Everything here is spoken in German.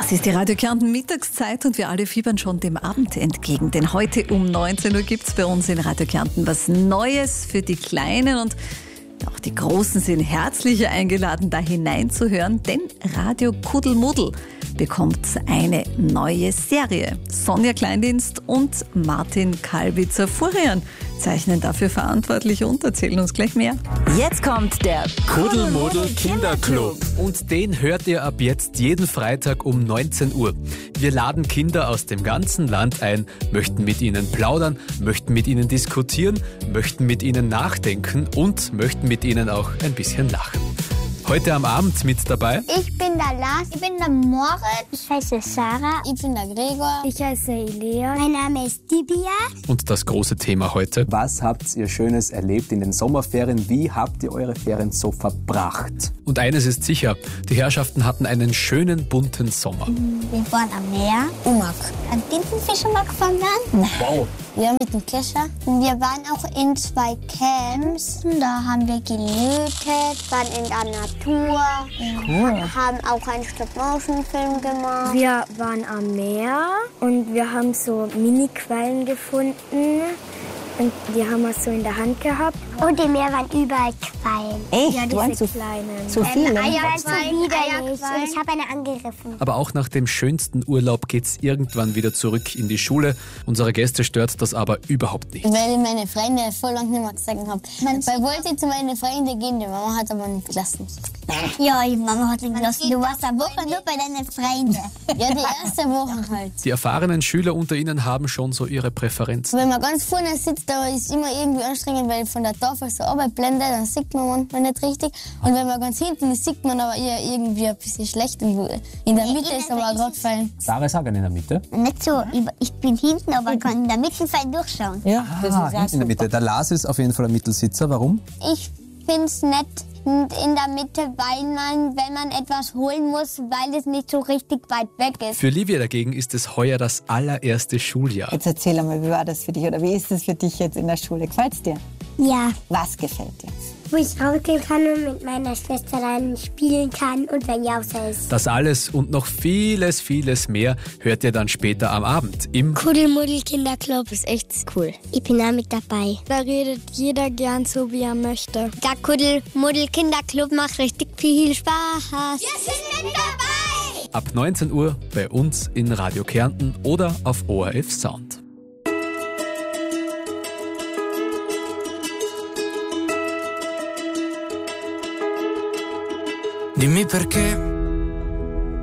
Das ist die Radio Kärnten Mittagszeit und wir alle fiebern schon dem Abend entgegen. Denn heute um 19 Uhr gibt es bei uns in Radio Kärnten was Neues für die Kleinen und auch die Großen sind herzlich eingeladen, da hineinzuhören, denn Radio Kuddelmuddel bekommt eine neue Serie. Sonja Kleindienst und Martin Kalbitzer-Furian zeichnen dafür verantwortlich und erzählen uns gleich mehr. Jetzt kommt der Kuddelmuddel Kinderclub. Und den hört ihr ab jetzt jeden Freitag um 19 Uhr. Wir laden Kinder aus dem ganzen Land ein, möchten mit ihnen plaudern, möchten mit ihnen diskutieren, möchten mit ihnen nachdenken und möchten mit ihnen auch ein bisschen lachen. Heute am Abend mit dabei. Ich bin der Lars. Ich bin der Moritz. Ich heiße Sarah. Ich bin der Gregor. Ich heiße Elea. Mein Name ist Dibia. Und das große Thema heute. Was habt ihr Schönes erlebt in den Sommerferien? Wie habt ihr eure Ferien so verbracht? Und eines ist sicher, die Herrschaften hatten einen schönen, bunten Sommer. Wir waren am Meer. Umak. An Tintenfischmarkt gefangen. Wow. Ja, mit dem Kescher. Wir waren auch in 2 Camps. Da haben wir gelötet, waren in der Natur. Cool. Haben auch einen Stop-Motion-Film gemacht. Wir waren am Meer und wir haben so Mini-Quallen gefunden. Und die haben wir so in der Hand gehabt. Und im Meer waren überall Quallen. Echt? Ja, diese kleinen. So viele? So widerlich. Und ich habe eine angegriffen. Aber auch nach dem schönsten Urlaub geht's irgendwann wieder zurück in die Schule. Unsere Gäste stört das aber überhaupt nicht. Weil ich meine Freunde voll lange nicht mehr gesagt habe. Weil wollte ich zu meinen Freunden gehen, die Mama hat aber nicht gelassen. Ja, die Mama hat nicht gelassen. Du warst eine Woche nur bei deinen Freunden. Ja, die erste Woche halt. Die erfahrenen Schüler unter ihnen haben schon so ihre Präferenzen. Wenn man ganz vorne sitzt, da ist immer irgendwie anstrengend, weil von der Tafel so blendet, dann sieht man manchmal nicht richtig. Und wenn man ganz hinten ist, sieht man aber eher irgendwie ein bisschen schlecht. In der Mitte ist aber gerade fein. Sarah, sag in der Mitte. Nicht so, ich bin hinten, aber kann in der Mitte fein durchschauen. Ja, hinten in der Mitte. Der Lars ist auf jeden Fall ein Mittelsitzer. Warum? Ich finde es nett in der Mitte, weil wenn man etwas holen muss, weil es nicht so richtig weit weg ist. Für Livia dagegen ist es heuer das allererste Schuljahr. Jetzt erzähl einmal, wie war das für dich oder wie ist es für dich jetzt in der Schule? Gefällt's dir? Ja. Was gefällt dir? Wo ich rausgehen kann und mit meiner Schwester dann spielen kann und wenn Jauser ist. Das alles und noch vieles, vieles mehr hört ihr dann später am Abend im Kuddelmuddel Kinderclub ist echt cool. Ich bin da mit dabei. Da redet jeder gern so, wie er möchte. Der Kuddelmuddel Kinderclub macht richtig viel Spaß. Wir sind mit dabei! ab 19 Uhr bei uns in Radio Kärnten oder auf ORF Sound. Dimmi perché